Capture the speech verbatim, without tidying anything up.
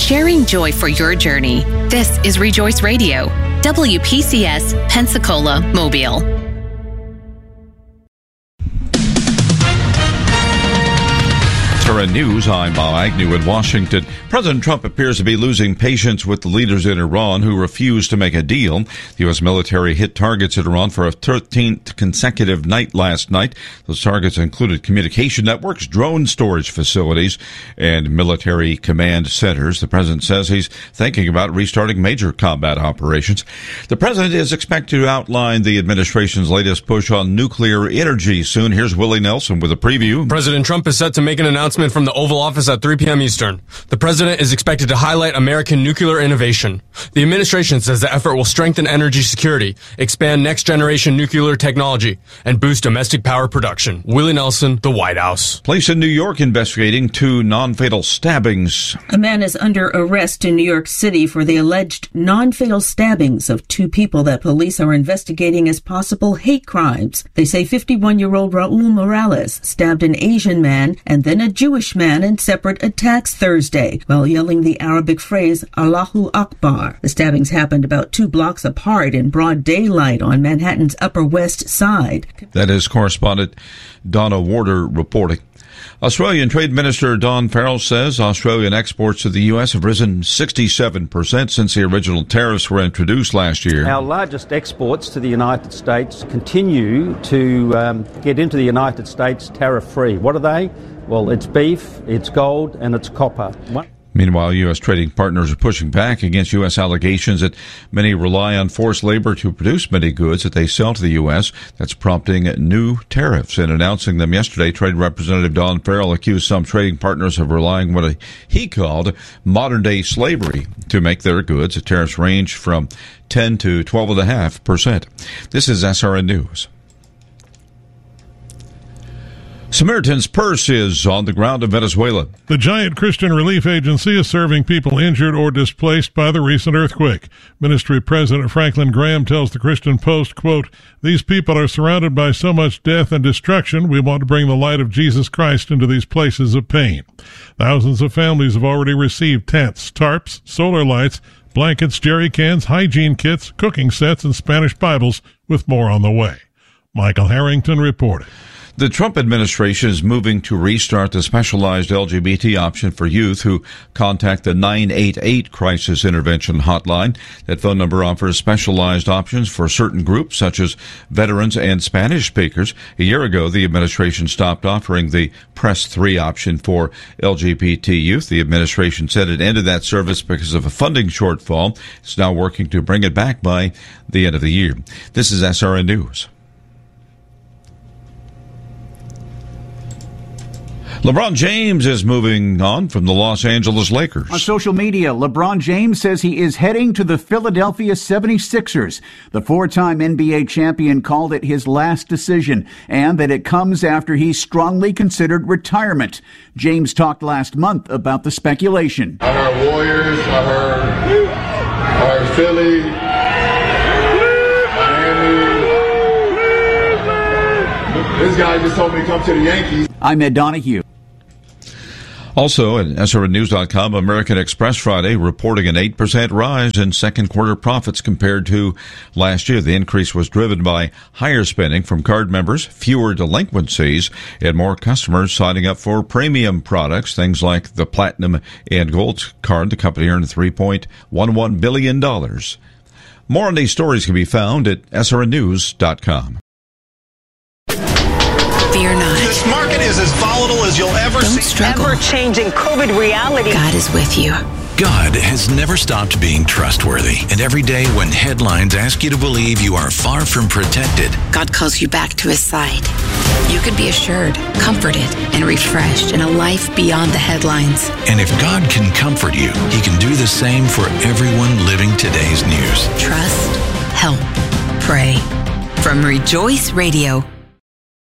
sharing joy for your journey. This is Rejoice Radio, W P C S, Pensacola, Mobile. News, I'm Bob Agnew in Washington. President Trump appears to be losing patience with the leaders in Iran who refuse to make a deal. The U S military hit targets in Iran for a thirteenth consecutive night last night. Those targets included communication networks, drone storage facilities, and military command centers. The president says he's thinking about restarting major combat operations. The president is expected to outline the administration's latest push on nuclear energy soon. Here's Willie Nelson with a preview. President Trump is set to make an announcement from the Oval Office at three p.m. Eastern. The president is expected to highlight American nuclear innovation. The administration says the effort will strengthen energy security, expand next-generation nuclear technology, and boost domestic power production. Willie Nelson, the White House. Police in New York investigating two non-fatal stabbings. A man is under arrest in New York City for the alleged non-fatal stabbings of two people that police are investigating as possible hate crimes. They say fifty-one-year-old Raul Morales stabbed an Asian man and then a Jewish man in separate attacks Thursday while yelling the Arabic phrase Allahu Akbar. The stabbings happened about two blocks apart in broad daylight on Manhattan's Upper West Side. That is correspondent Donna Warder reporting. Australian Trade Minister Don Farrell says Australian exports to the U S have risen sixty-seven percent since the original tariffs were introduced last year. Our largest exports to the United States continue to um, get into the United States tariff-free. What are they? Well, it's beef, it's gold, and it's copper. One- Meanwhile, U S trading partners are pushing back against U S allegations that many rely on forced labor to produce many goods that they sell to the U S. That's prompting new tariffs. In announcing them yesterday, Trade Representative Don Farrell accused some trading partners of relying on what he called modern-day slavery to make their goods. The tariffs range from ten to twelve point five percent. This is S R N News. Samaritan's Purse is on the ground in Venezuela. The Giant Christian Relief Agency is serving people injured or displaced by the recent earthquake. Ministry President Franklin Graham tells the Christian Post, quote, "These people are surrounded by so much death and destruction. We want to bring the light of Jesus Christ into these places of pain." Thousands of families have already received tents, tarps, solar lights, blankets, jerry cans, hygiene kits, cooking sets, and Spanish Bibles, with more on the way. Michael Harrington reported. The Trump administration is moving to restart the specialized L G B T option for youth who contact the nine eight eight Crisis Intervention Hotline. That phone number offers specialized options for certain groups, such as veterans and Spanish speakers. A year ago, the administration stopped offering the Press three option for L G B T youth. The administration said it ended that service because of a funding shortfall. It's now working to bring it back by the end of the year. This is S R N News. LeBron James is moving on from the Los Angeles Lakers. On social media, LeBron James says he is heading to the Philadelphia seventy-sixers. The four-time N B A champion called it his last decision and that it comes after he strongly considered retirement. James talked last month about the speculation. I heard Warriors, I heard, I heard Philly, Miami. This guy just told me to come to the Yankees. I'm Ed Donahue. Also, at S R N News dot com, American Express Friday reporting an eight percent rise in second quarter profits compared to last year. The increase was driven by higher spending from card members, fewer delinquencies, and more customers signing up for premium products, things like the Platinum and Gold card. The company earned three point one one billion dollars. More on these stories can be found at S R N News dot com. Fear not. This market is as volatile as you'll ever Don't see. struggle. Ever-changing COVID reality. God is with you. God has never stopped being trustworthy. And every day when headlines ask you to believe you are far from protected, God calls you back to his side. You can be assured, comforted, and refreshed in a life beyond the headlines. and if God can comfort you, he can do the same for everyone living today's news. Trust, help, pray. From Rejoice Radio.